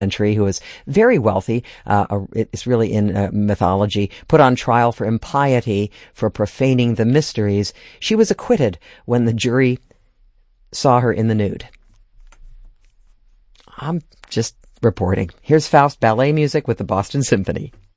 century, who was very wealthy, it's really in mythology, put on trial for impiety, for profaning the mysteries. She was acquitted when the jury saw her in the nude. I'm just reporting. Here's Faust ballet music with the Boston Symphony.